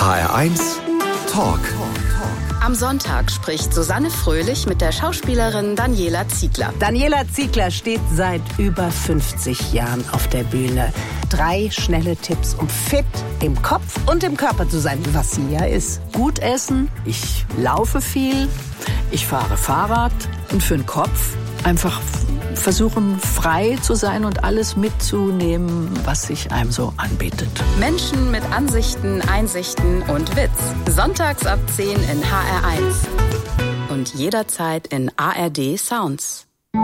HR1 Talk. Am Sonntag spricht Susanne Fröhlich mit der Schauspielerin Daniela Ziegler. Daniela Ziegler steht seit über 50 Jahren auf der Bühne. 3 schnelle Tipps, um fit im Kopf und im Körper zu sein, was sie ja ist. Gut essen, ich laufe viel, ich fahre Fahrrad und für den Kopf einfach versuchen, frei zu sein und alles mitzunehmen, was sich einem so anbietet. Menschen mit Ansichten, Einsichten und Witz. Sonntags ab 10 in HR1. Und jederzeit in ARD Sounds.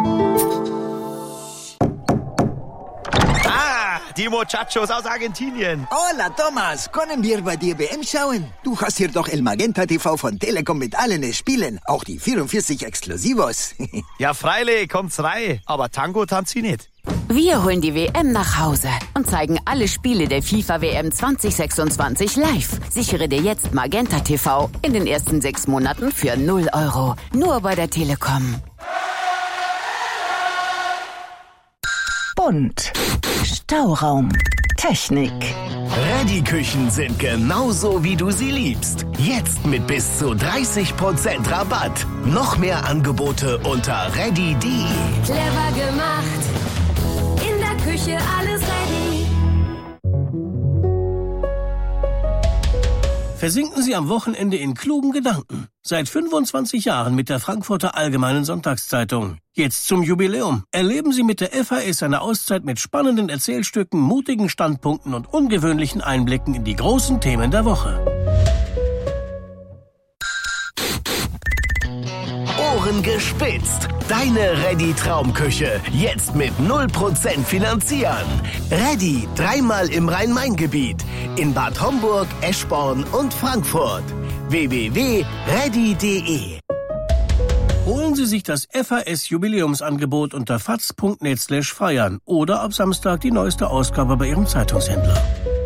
Die Muchachos aus Argentinien. Hola, Thomas. Können wir bei dir WM schauen? Du hast hier doch El Magenta TV von Telekom mit allen Spielen. Auch die 44 Exklusivos. Ja, freilich, kommt's rein. Aber Tango tanzt sie nicht. Wir holen die WM nach Hause und zeigen alle Spiele der FIFA-WM 2026 live. Sichere dir jetzt Magenta TV in den ersten 6 Monaten für 0 €. Nur bei der Telekom. Bunt. Stauraum. Technik. Reddy-Küchen sind genauso, wie du sie liebst. Jetzt mit bis zu 30% Rabatt. Noch mehr Angebote unter reddy.de. Clever gemacht. In der Küche alles ready. Versinken Sie am Wochenende in klugen Gedanken. Seit 25 Jahren mit der Frankfurter Allgemeinen Sonntagszeitung. Jetzt zum Jubiläum. Erleben Sie mit der FAS eine Auszeit mit spannenden Erzählstücken, mutigen Standpunkten und ungewöhnlichen Einblicken in die großen Themen der Woche. Ohren gespitzt. Deine Reddy-Traumküche. Jetzt mit 0% finanzieren. Reddy 3-mal im Rhein-Main-Gebiet. In Bad Homburg, Eschborn und Frankfurt. www.reddy.de. Holen Sie sich das FAS-Jubiläumsangebot unter faz.net/feiern oder ab Samstag die neueste Ausgabe bei Ihrem Zeitungshändler.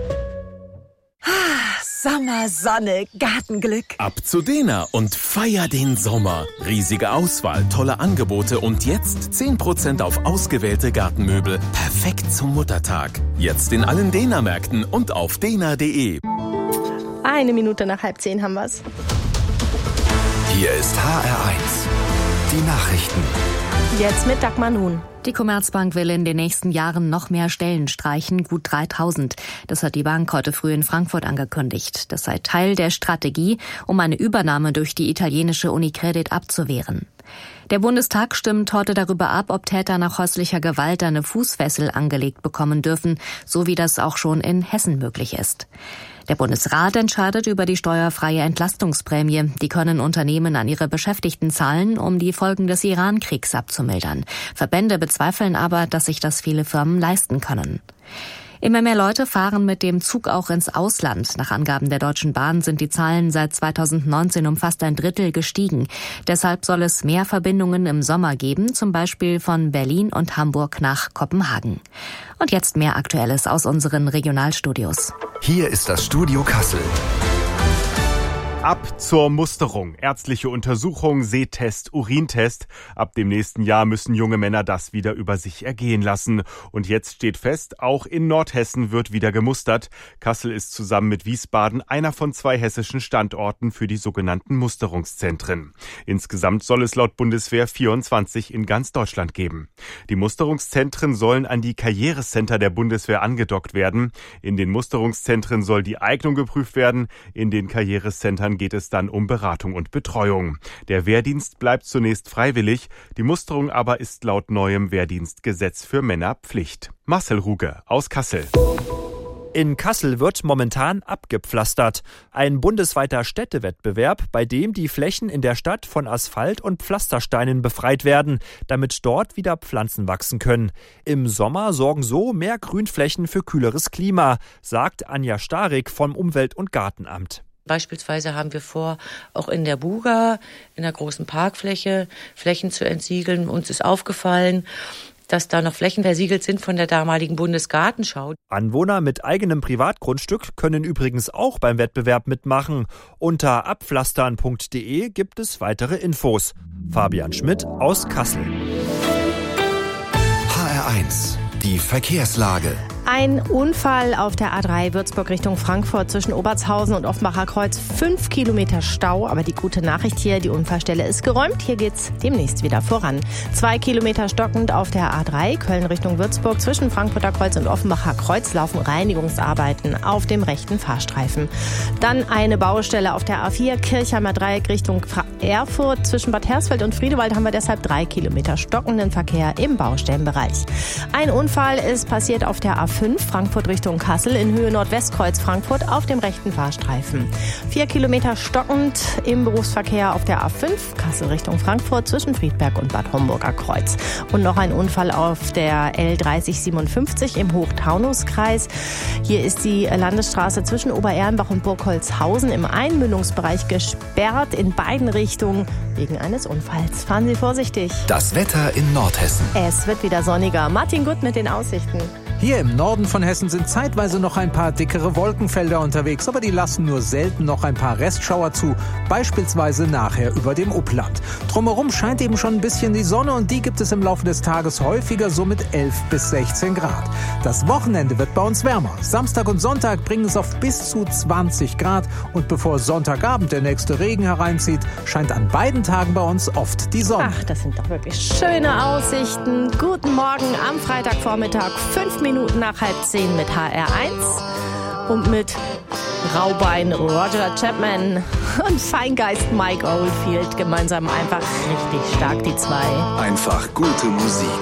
Sommer, Sonne, Gartenglück. Ab zu Dena und feier den Sommer. Riesige Auswahl, tolle Angebote und jetzt 10% auf ausgewählte Gartenmöbel. Perfekt zum Muttertag. Jetzt in allen Dena-Märkten und auf dena.de. 1 Minute nach 9:30 haben wir's. Hier ist HR1. Die Nachrichten. Jetzt mit Dagmar Nun. Die Commerzbank will in den nächsten Jahren noch mehr Stellen streichen, gut 3000. Das hat die Bank heute früh in Frankfurt angekündigt. Das sei Teil der Strategie, um eine Übernahme durch die italienische Unicredit abzuwehren. Der Bundestag stimmt heute darüber ab, ob Täter nach häuslicher Gewalt eine Fußfessel angelegt bekommen dürfen, so wie das auch schon in Hessen möglich ist. Der Bundesrat entscheidet über die steuerfreie Entlastungsprämie. Die können Unternehmen an ihre Beschäftigten zahlen, um die Folgen des Iran-Kriegs abzumildern. Verbände bezweifeln aber, dass sich das viele Firmen leisten können. Immer mehr Leute fahren mit dem Zug auch ins Ausland. Nach Angaben der Deutschen Bahn sind die Zahlen seit 2019 um fast 1/3 gestiegen. Deshalb soll es mehr Verbindungen im Sommer geben, zum Beispiel von Berlin und Hamburg nach Kopenhagen. Und jetzt mehr Aktuelles aus unseren Regionalstudios. Hier ist das Studio Kassel. Ab zur Musterung. Ärztliche Untersuchung, Sehtest, Urintest. Ab dem nächsten Jahr müssen junge Männer das wieder über sich ergehen lassen. Und jetzt steht fest, auch in Nordhessen wird wieder gemustert. Kassel ist zusammen mit Wiesbaden einer von 2 hessischen Standorten für die sogenannten Musterungszentren. Insgesamt soll es laut Bundeswehr 24 in ganz Deutschland geben. Die Musterungszentren sollen an die Karrierecenter der Bundeswehr angedockt werden. In den Musterungszentren soll die Eignung geprüft werden. In den Karrierecentern geht es dann um Beratung und Betreuung. Der Wehrdienst bleibt zunächst freiwillig, die Musterung aber ist laut neuem Wehrdienstgesetz für Männer Pflicht. Marcel Ruge aus Kassel. In Kassel wird momentan abgepflastert. Ein bundesweiter Städtewettbewerb, bei dem die Flächen in der Stadt von Asphalt und Pflastersteinen befreit werden, damit dort wieder Pflanzen wachsen können. Im Sommer sorgen so mehr Grünflächen für kühleres Klima, sagt Anja Starik vom Umwelt- und Gartenamt. Beispielsweise haben wir vor, auch in der Buga, in der großen Parkfläche, Flächen zu entsiegeln. Uns ist aufgefallen, dass da noch Flächen versiegelt sind von der damaligen Bundesgartenschau. Anwohner mit eigenem Privatgrundstück können übrigens auch beim Wettbewerb mitmachen. Unter abpflastern.de gibt es weitere Infos. Fabian Schmidt aus Kassel. HR1, die Verkehrslage. Ein Unfall auf der A3 Würzburg Richtung Frankfurt zwischen Obertshausen und Offenbacher Kreuz. 5 Kilometer Stau, aber die gute Nachricht hier, die Unfallstelle ist geräumt. Hier geht's demnächst wieder voran. 2 Kilometer stockend auf der A3 Köln Richtung Würzburg zwischen Frankfurter Kreuz und Offenbacher Kreuz laufen Reinigungsarbeiten auf dem rechten Fahrstreifen. Dann eine Baustelle auf der A4 Kirchheimer Dreieck Richtung Erfurt. Zwischen Bad Hersfeld und Friedewald haben wir deshalb 3 Kilometer stockenden Verkehr im Baustellenbereich. Ein Unfall ist passiert auf der A5 Frankfurt Richtung Kassel in Höhe Nordwestkreuz Frankfurt auf dem rechten Fahrstreifen. 4 Kilometer stockend im Berufsverkehr auf der A5 Kassel Richtung Frankfurt zwischen Friedberg und Bad Homburger Kreuz. Und noch ein Unfall auf der L3057 im Hochtaunuskreis. Hier ist die Landesstraße zwischen Obererlenbach und Burgholzhausen im Einmündungsbereich gesperrt in beiden Richtungen wegen eines Unfalls. Fahren Sie vorsichtig. Das Wetter in Nordhessen. Es wird wieder sonniger. Martin Gutt mit den Aussichten. Hier im Norden von Hessen sind zeitweise noch ein paar dickere Wolkenfelder unterwegs, aber die lassen nur selten noch ein paar Restschauer zu, beispielsweise nachher über dem Upland. Drumherum scheint eben schon ein bisschen die Sonne und die gibt es im Laufe des Tages häufiger, so mit 11 bis 16 Grad. Das Wochenende wird bei uns wärmer. Samstag und Sonntag bringen es auf bis zu 20 Grad und bevor Sonntagabend der nächste Regen hereinzieht, scheint an beiden Tagen bei uns oft die Sonne. Ach, das sind doch wirklich schöne Aussichten. Guten Morgen am Freitagvormittag, 5 Minuten nach 9:30 mit HR1 und mit Raubein Roger Chapman und Feingeist Mike Oldfield gemeinsam einfach richtig stark die 2. Einfach gute Musik.